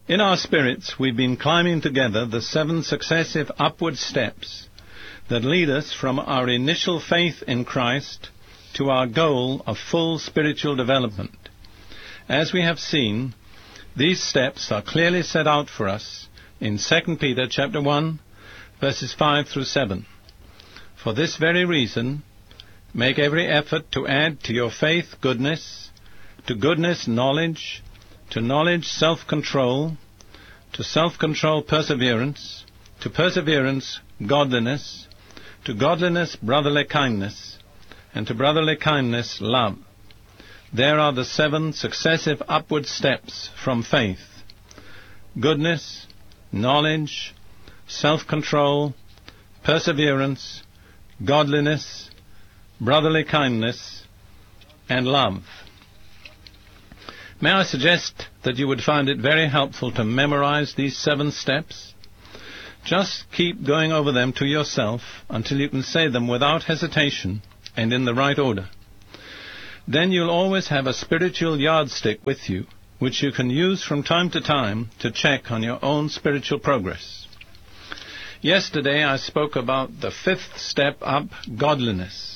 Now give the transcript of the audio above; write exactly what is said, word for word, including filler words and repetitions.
In our spirits, we've been climbing together the seven successive upward steps that lead us from our initial faith in Christ to our goal of full spiritual development. As we have seen, these steps are clearly set out for us in Second Peter chapter one, verses five through seven. For this very reason, make every effort to add to your faith goodness, to goodness knowledge, to knowledge self-control, to self-control perseverance, to perseverance godliness, to godliness brotherly kindness, and to brotherly kindness love. There are the seven successive upward steps from faith: goodness, knowledge, self-control, perseverance, godliness, brotherly kindness, and love. May I suggest that you would find it very helpful to memorize these seven steps? Just keep going over them to yourself until you can say them without hesitation and in the right order. Then you'll always have a spiritual yardstick with you, which you can use from time to time to check on your own spiritual progress. Yesterday I spoke about the fifth step up, godliness.